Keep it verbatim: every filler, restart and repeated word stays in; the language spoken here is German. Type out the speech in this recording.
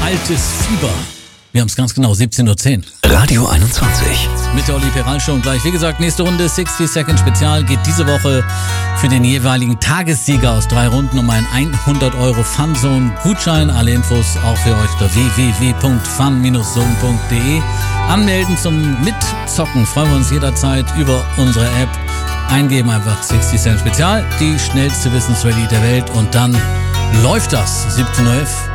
Altes Fieber. Wir haben es ganz genau, siebzehn Uhr zehn. Radio einundzwanzig. Mit der Olli Peral Show. Und gleich, wie gesagt, nächste Runde sixty Second Spezial geht diese Woche für den jeweiligen Tagessieger aus drei Runden um einen hundert Euro Funzone Gutschein. Alle Infos auch für euch unter w w w punkt fun dash zone punkt d e. Anmelden zum Mitzocken freuen wir uns jederzeit über unsere App. Eingeben einfach sixty Cent Spezial, die schnellste Wissensrallye der Welt, und dann läuft das. siebzehn Uhr elf.